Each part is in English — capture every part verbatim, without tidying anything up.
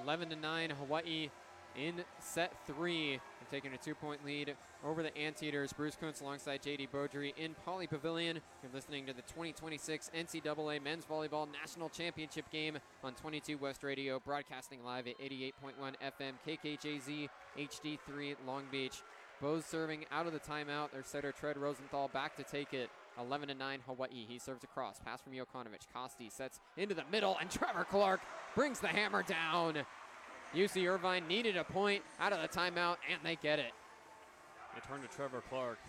eleven to nine, Hawaii in set three. They're taking a two-point lead over the Anteaters. Bruce Kuntz alongside J D Beaudry in Poly Pavilion. You're listening to the twenty twenty-six N C double A Men's Volleyball National Championship game on twenty-two West Radio, broadcasting live at eighty-eight point one F M K K J Z H D three Long Beach. Bose serving out of the timeout. Their setter Tread Rosenthal back to take it. eleven to nine Hawaii. He serves across. Pass from Jokanovic. Kosti sets into the middle, and Trevor Clark brings the hammer down. U C Irvine needed a point out of the timeout, and they get it. They turn to Trevor Clark.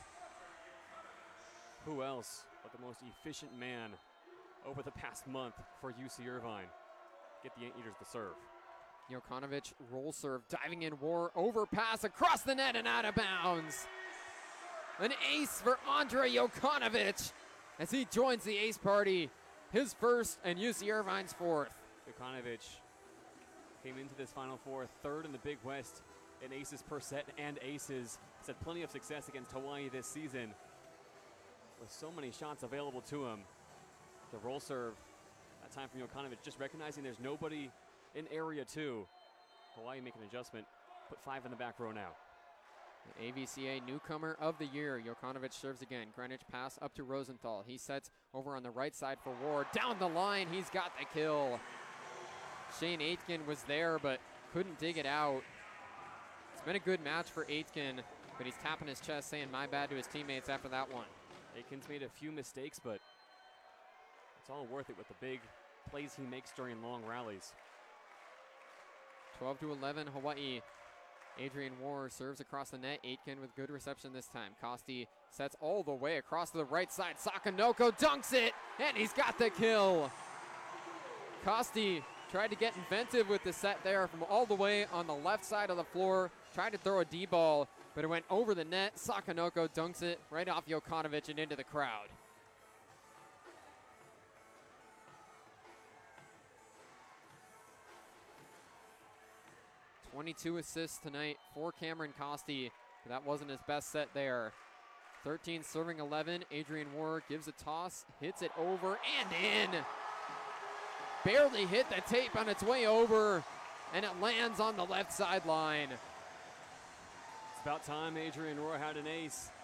Who else but the most efficient man over the past month for U C Irvine? Get the Anteaters to serve. Jokanovic roll serve, diving in war, overpass across the net and out of bounds. An ace for Andre Jokanovic as he joins the ace party. His first and U C Irvine's fourth. Jokanovic came into this Final Four third in the Big West in aces per set and aces. He's had plenty of success against Hawaii this season with so many shots available to him. The roll serve, that time from Jokanovic, just recognizing there's nobody in area two. Hawaii make an adjustment, put five in the back row now. The A V C A newcomer of the year, Jokanovic serves again. Greenwich pass up to Rosenthal. He sets over on the right side for Ward. Down the line, he's got the kill. Shane Aitken was there, but couldn't dig it out. It's been a good match for Aitken, but he's tapping his chest, saying my bad to his teammates after that one. Aitken's made a few mistakes, but it's all worth it with the big plays he makes during long rallies. twelve to eleven, Hawaii. Adrian War serves across the net. Aitken with good reception this time. Kosti sets all the way across to the right side. Sakanoko dunks it, and he's got the kill. Kosti tried to get inventive with the set there from all the way on the left side of the floor. Tried to throw a D-ball, but it went over the net. Sakanoko dunks it right off Jokanovic and into the crowd. twenty-two assists tonight for Cameron Kosti. That wasn't his best set there. thirteen serving eleven. Adrian War gives a toss, hits it over and in. Barely hit the tape on its way over, and it lands on the left sideline. It's about time Adrian Rohr had an ace.